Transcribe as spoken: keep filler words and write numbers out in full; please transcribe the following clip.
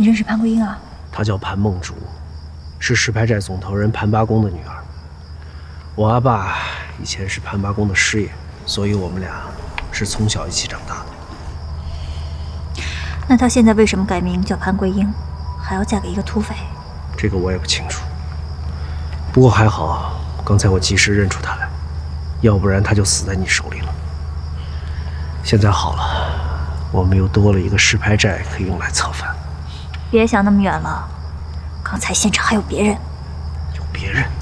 你认识潘桂英啊？ 她叫潘梦竹，是石牌寨总头人潘八公的女儿。我阿爸以前是潘八公的师爷，所以我们俩是从小一起长大的。 那她现在为什么改名叫潘桂英，还要嫁给一个土匪？ 这个我也不清楚。不过还好，刚才我及时认出她来，要不然她就死在你手里了。现在好了，我们又多了一个石牌寨可以用来策反。 别想那么远了，刚才现场还有别人。 有别人？